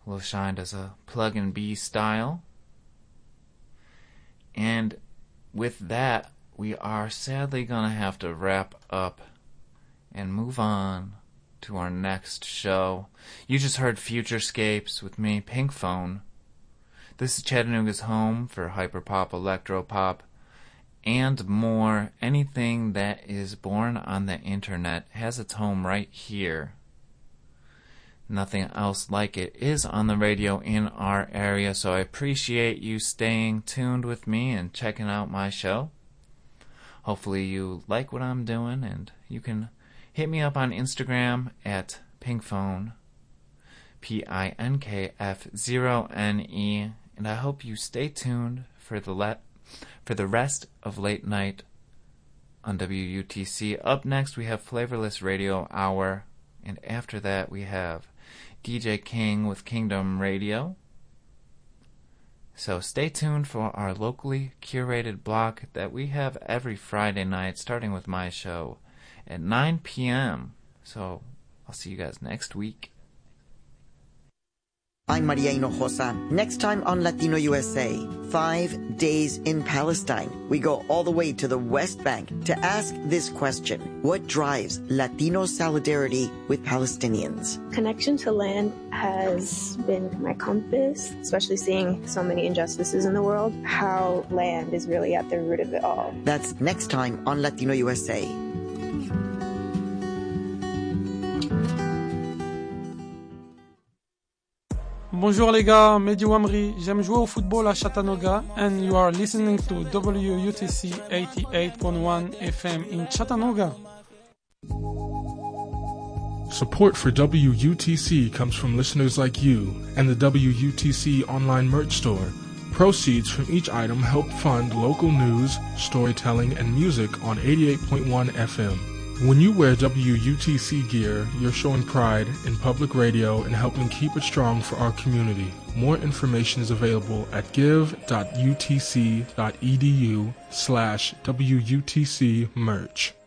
will shine as a plug and B style. And with that, we are sadly going to have to wrap up and move on to our next show. You just heard Futurescapes with me, Pink Phone. This is Chattanooga's home for hyperpop, electropop, and more. Anything that is born on the internet has its home right here. Nothing else like it is on the radio in our area, so I appreciate you staying tuned with me and checking out my show. Hopefully you like what I'm doing, and you can hit me up on Instagram at pinkphone, PINKF0NE, and I hope you stay tuned for the rest of Late Night on WUTC. Up next we have Flavorless Radio Hour, and after that we have DJ King with Kingdom Radio. So stay tuned for our locally curated block that we have every Friday night, starting with my show at 9 p.m. So I'll see you guys next week. I'm Maria Hinojosa. Next time on Latino USA, 5 days in Palestine. We go all the way to the West Bank to ask this question: what drives Latino solidarity with Palestinians? Connection to land has been my compass, especially seeing so many injustices in the world, how land is really at the root of it all. That's next time on Latino USA. Bonjour les gars, Mehdi Wamri, j'aime jouer au football à Chattanooga and you are listening to WUTC 88.1 FM in Chattanooga. Support for WUTC comes from listeners like you and the WUTC online merch store. Proceeds from each item help fund local news, storytelling, and music on 88.1 FM. When you wear WUTC gear, you're showing pride in public radio and helping keep it strong for our community. More information is available at give.utc.edu/WUTC merch.